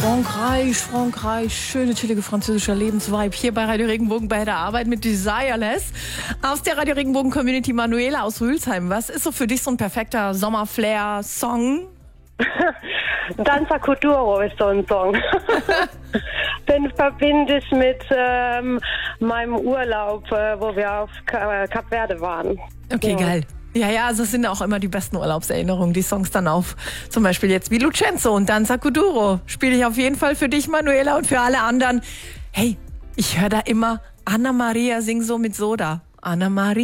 Frankreich, schöne, chillige französischer Lebensvibe hier bei Radio Regenbogen bei der Arbeit mit Desireless. Aus der Radio Regenbogen Community Manuela aus Rülsheim. Was ist so für dich so ein perfekter Sommerflair-Song? Danza Kuduro ist so ein Song. Den verbinde ich mit meinem Urlaub, wo wir auf Kap Verde waren. Okay, ja. Geil. Ja, also es sind auch immer die besten Urlaubserinnerungen, die Songs dann auf. Zum Beispiel jetzt wie Lucenzo und Danza Kuduro. Spiele ich auf jeden Fall für dich, Manuela, und für alle anderen. Hey, ich höre da immer Anna Maria sing so mit Soda. Anna Maria.